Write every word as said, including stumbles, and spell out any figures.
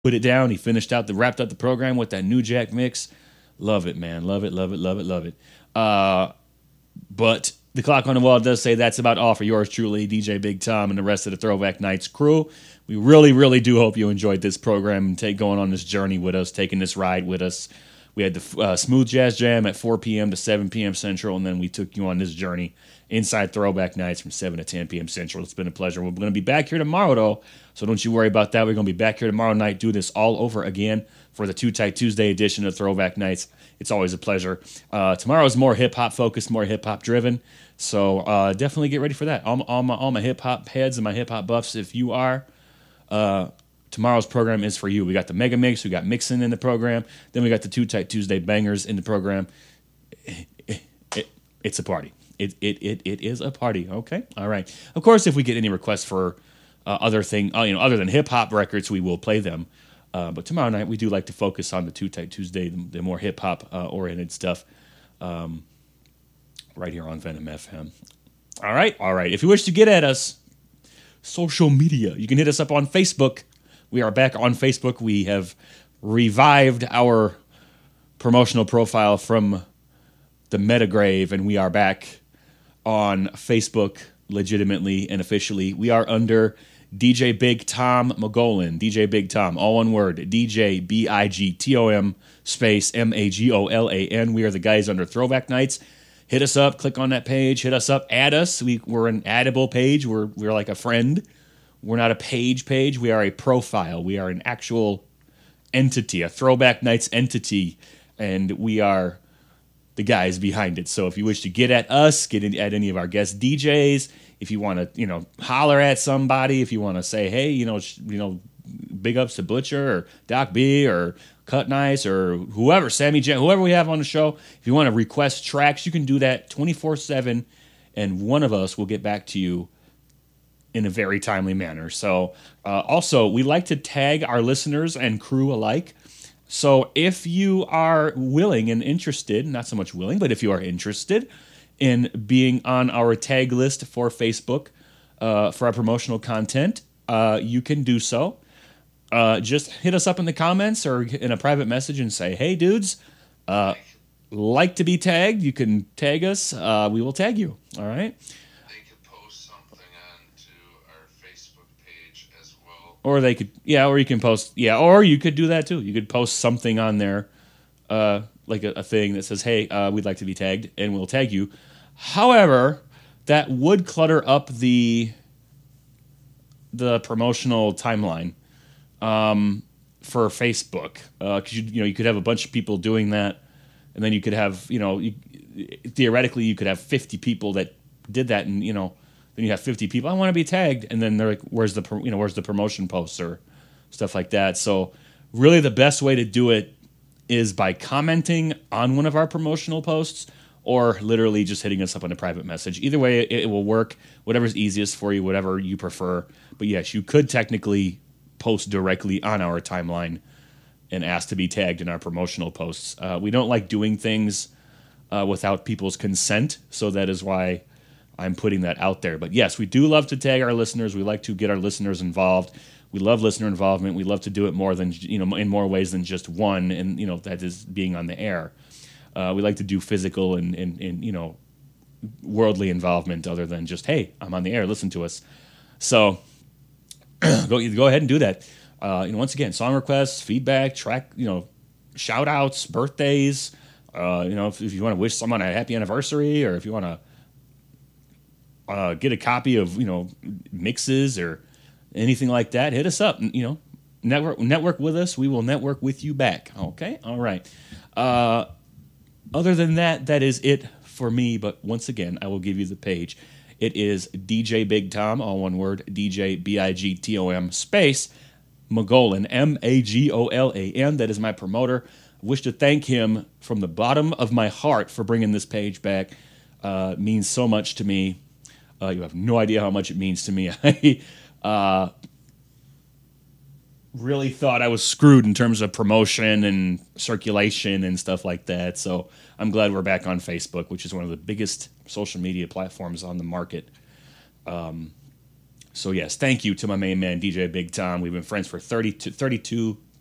put it down. He finished out the wrapped up the program with that New Jack mix. Love it, man. Love it, love it, love it, love it. Uh, but the clock on the wall does say that's about all for yours truly, D J Big Tom, and the rest of the Throwback Nights crew. We really, really do hope you enjoyed this program and take going on this journey with us, taking this ride with us. We had the uh, Smooth Jazz Jam at four p.m. to seven p.m. Central, and then we took you on this journey inside Throwback Nights from seven to ten p.m. Central. It's been a pleasure. We're going to be back here tomorrow, though, so don't you worry about that. We're going to be back here tomorrow night, do this all over again for the Too Tight Tuesday edition of Throwback Nights. It's always a pleasure. Uh, tomorrow is more hip-hop focused, more hip-hop driven, so uh, definitely get ready for that. All, all my, all my hip-hop heads and my hip-hop buffs, if you are... Uh, tomorrow's program is for you. We got the Mega Mix, we got Mixin' in the program, then we got the Too Tight Tuesday bangers in the program. It, it, it, it's a party. It, it it it is a party. Okay, all right. Of course, if we get any requests for uh, other thing, uh, you know, other than hip hop records, we will play them. Uh, but tomorrow night we do like to focus on the Too Tight Tuesday, the, the more hip hop uh, oriented stuff, um, right here on Venom F M. All right, all right. If you wish to get at us, social media, you can hit us up on Facebook. We are back on Facebook. We have revived our promotional profile from the Metagrave, and we are back on Facebook legitimately and officially. We are under D J Big Tom Mogollon. D J Big Tom, all one word. D J B I G T O M space M A G O L A N. We are the guys under Throwback Nights. Hit us up. Click on that page. Hit us up. Add us. We, we're an addable page. We're, we're like a friend. We're not a page page. We are a profile. We are an actual entity, a Throwback Nights entity, and we are the guys behind it. So if you wish to get at us, get in, at any of our guest D Js, if you want to, you know, holler at somebody, if you want to say, hey, you know, sh- you know, big ups to Butcher or Doc B or Cut Nice or whoever, Sammy J, whoever we have on the show, if you want to request tracks, you can do that twenty-four seven, and one of us will get back to you in a very timely manner. So uh, also, we like to tag our listeners and crew alike. So if you are willing and interested, not so much willing, but if you are interested in being on our tag list for Facebook uh, for our promotional content, uh, you can do so. Uh, just hit us up in the comments or in a private message and say, hey, dudes, uh, like to be tagged. You can tag us. Uh, we will tag you. All right. Or they could, yeah, or you can post, yeah, or you could do that too. You could post something on there, uh, like a, a thing that says, hey, uh, we'd like to be tagged, and we'll tag you. However, that would clutter up the the promotional timeline um, for Facebook. Because, you, you know, you could have a bunch of people doing that, and then you could have, you know, you, theoretically, you could have fifty people that did that, and, you know, then you have fifty people, I want to be tagged, and then they're like, where's the, you know, where's the promotion posts or stuff like that. So really the best way to do it is by commenting on one of our promotional posts or literally just hitting us up on a private message. Either way, it, it will work, whatever's easiest for you, whatever you prefer. But yes, you could technically post directly on our timeline and ask to be tagged in our promotional posts. Uh, we don't like doing things uh, without people's consent, so that is why I'm putting that out there. But yes, we do love to tag our listeners. We like to get our listeners involved. We love listener involvement. We love to do it more than, you know, in more ways than just one, and, you know, that is being on the air. Uh, we like to do physical and, and, and, you know, worldly involvement other than just, hey, I'm on the air, listen to us. So go go ahead and do that. Uh, you know, once again, song requests, feedback, track, you know, shout outs, birthdays. Uh, you know, if, if you want to wish someone a happy anniversary, or if you want to Uh, get a copy of, you know, mixes or anything like that, hit us up. You know, network network with us. We will network with you back. Okay, all right. Uh, other than that, that is it for me. But once again, I will give you the page. It is D J Big Tom, all one word. D J B I G T O M space Mogollon, M A G O L A N. That is my promoter. I wish to thank him from the bottom of my heart for bringing this page back. Uh, it means so much to me. Uh, you have no idea how much it means to me. I uh, really thought I was screwed in terms of promotion and circulation and stuff like that. So I'm glad we're back on Facebook, which is one of the biggest social media platforms on the market. Um, so yes, thank you to my main man, D J Big Tom. We've been friends for thirty-two, thirty-two